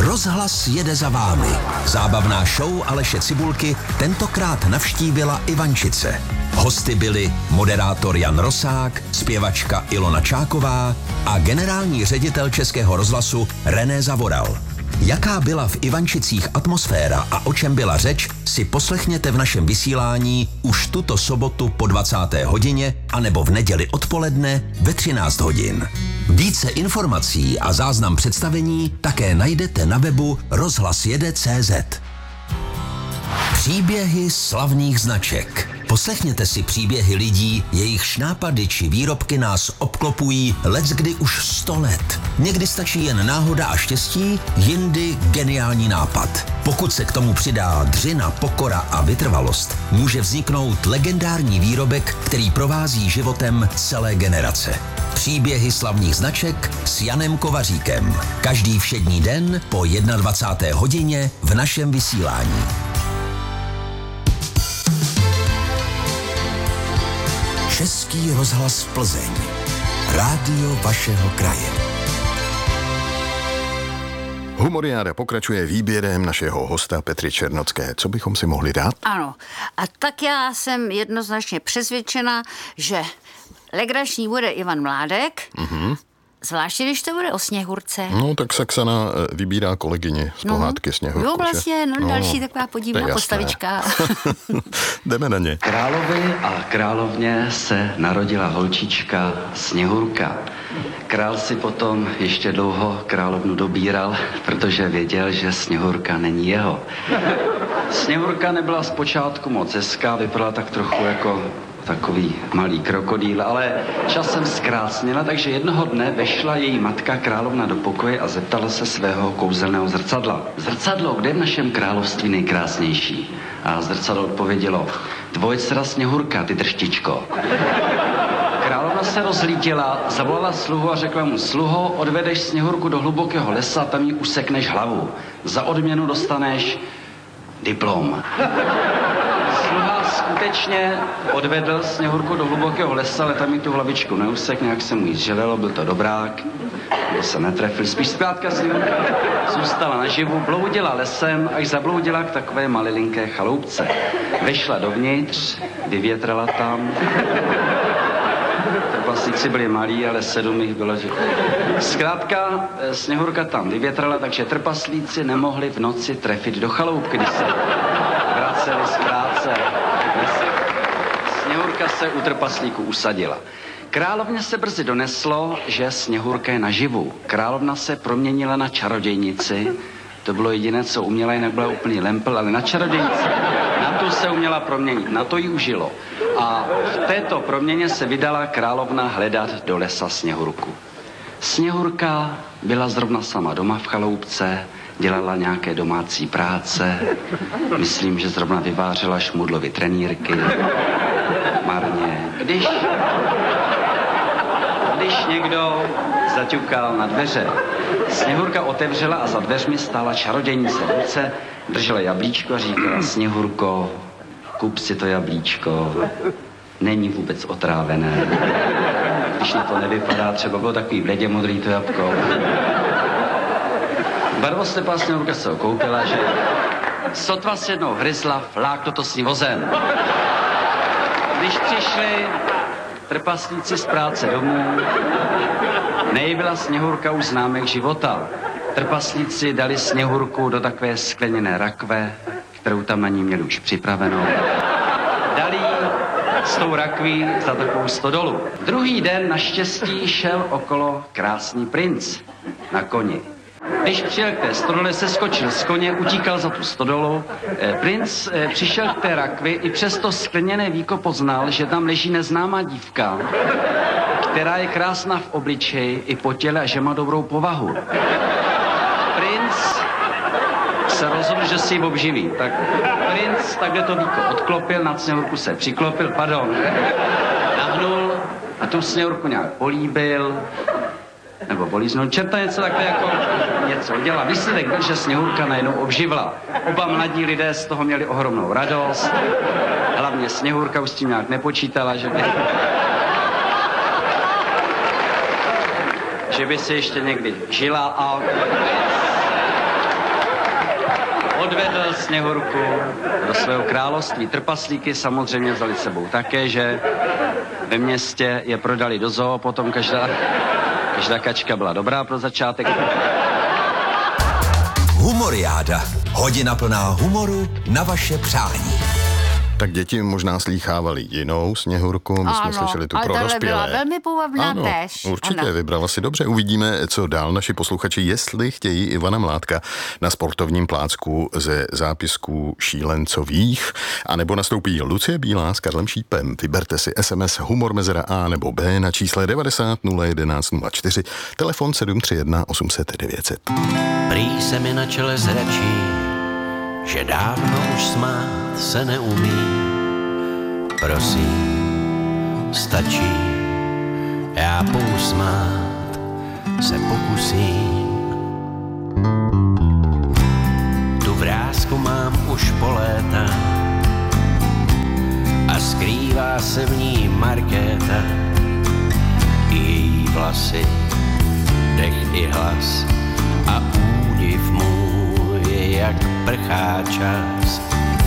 Rozhlas jede za vámi. Zábavná show Aleše Cibulky tentokrát navštívila Ivančice. Hosty byli moderátor Jan Rosák, zpěvačka Ilona Čáková a generální ředitel Českého rozhlasu René Zavoral. Jaká byla v Ivančicích atmosféra a o čem byla řeč, si poslechněte v našem vysílání už tuto sobotu po 20. hodině anebo v neděli odpoledne ve 13 hodin. Více informací a záznam představení také najdete na webu rozhlasjede.cz. Příběhy slavných značek. Poslechněte si příběhy lidí, jejichž nápady či výrobky nás obklopují leckdy už 100 let. Někdy stačí jen náhoda a štěstí, jindy geniální nápad. Pokud se k tomu přidá dřina, pokora a vytrvalost, může vzniknout legendární výrobek, který provází životem celé generace. Příběhy slavných značek s Janem Kovaříkem. Každý všední den po 21. hodině v našem vysílání. Český rozhlas Plzeň. Rádio vašeho kraje. Humoriáda pokračuje výběrem našeho hosta Petry Černocké. Co bychom si mohli dát? Ano. A tak já jsem jednoznačně přesvědčena, že legrační bude Ivan Mládek, zvláště když to bude o Sněhurce. No, tak Saxana vybírá kolegyně z pohádky Sněhurku. Jo, vlastně, další taková podivná postavička. Jdeme na ně. Královi a královně se narodila holčička Sněhurka. Král si potom ještě dlouho královnu dobíral, protože věděl, že Sněhurka není jeho. Sněhurka nebyla zpočátku moc hezká, vypadala tak trochu jako takový malý krokodýl, ale časem zkrásněla, takže jednoho dne vešla její matka královna do pokoje a zeptala se svého kouzelného zrcadla. Zrcadlo, kde je v našem království nejkrásnější? A zrcadlo odpovědělo: tvoje dcera Sněhurka, ty drštičko. Královna se rozlítila, zavolala sluhu a řekla mu: sluho, odvedeš Sněhurku do hlubokého lesa, tam jí usekneš hlavu. Za odměnu dostaneš diplom. Sluha skutečně odvedl Sněhurku do hlubokého lesa, ale tam jí tu hlavičku neusek, nějak se mu jí zželelo, byl to dobrák, byl se netrefil. Spíš zkrátka Sněhurka zůstala naživu, bloudila lesem, až zabloudila k takové malilinké chaloupce. Vešla dovnitř, vyvětrala tam. Trpaslíci byli malí, ale 7 jich bylo, že... Zkrátka Sněhurka tam vyvětrala, takže trpaslíci nemohli v noci trefit do chaloupky, když se vraceli z práce. Sněhurka se u trpaslíků usadila. Královně se brzy doneslo, že Sněhurka je naživu. Královna se proměnila na čarodějnici. To bylo jediné, co uměla, jinak byla úplný lempl, ale na čarodějnici. Na tu se uměla proměnit, na to jí užilo. A v této proměně se vydala královna hledat do lesa Sněhurku. Sněhurka byla zrovna sama doma v chaloupce, dělala nějaké domácí práce. Myslím, že zrovna vyvářela šmudlovy trenýrky. Marně. Když někdo zaťukal na dveře, Sněhurka otevřela a za dveřmi stála čarodějnice. V ruce držela jablíčko a říkala: Sněhurko, kup si to jablíčko, není vůbec otrávené. Když na to nevypadá, třeba bylo takový bledě modrý to jabko. Barvoslepá Sněhurka se ho koupila, že sotva se jednou hryzla, fláklo to s ní vozem. Když přišli trpaslíci z práce domů, nejbyla Sněhurka už známek života. Trpaslíci dali Sněhurku do takové skleněné rakve, kterou tam na ní měli už připravenou. Dali s tou rakví za takovou stodolu. Druhý den naštěstí šel okolo krásný princ na koni. Když přijel k té stodole, se skočil z koně, utíkal za tu stodolu. Princ přišel k té rakvi, i přes to skleněné víko poznal, že tam leží neznámá dívka, která je krásná v obličeji i po těle a že má dobrou povahu. Princ se rozhodl, že si ji obživí. Tak princ takhle to víko odklopil, nad Sněhurku se přiklopil, nahnul a tu Sněhurku nějak políbil, nebo políznul. Čerta něco takhle jako něco udělal. Výsledek byl, že Sněhurka najednou obživla. Oba mladí lidé z toho měli ohromnou radost. Hlavně Sněhurka už s tím nějak nepočítala, že by se ještě někdy žila a odvedl Sněhurku do svého království. Trpaslíky samozřejmě vzali s sebou také, že ve městě je prodali do zoo, potom každá kačka byla dobrá pro začátek. Humoriáda. Hodina plná humoru na vaše přání. Tak děti možná slýchávali jinou Sněhurku, my jsme slyšeli tu pro dospělé. Byla velmi půvabná též. Určitě, ano. vybrala si dobře. Uvidíme, co dál naši posluchači, jestli chtějí Ivana Mládka na sportovním plácku ze zápisků šílencových, anebo nastoupí Lucie Bílá s Karlem Šípem. Vyberte si SMS humor mezera A nebo B na čísle 90 011 04, telefon 731 800 900. Prý se mi na čele zračí, že dávno už smát se neumí. Prosím, stačí, já pousmát se pokusím. Tu vrásku mám už po léta a skrývá se v ní Markéta. I její vlasy, dech i hlas a údiv můj je jak prchá čas.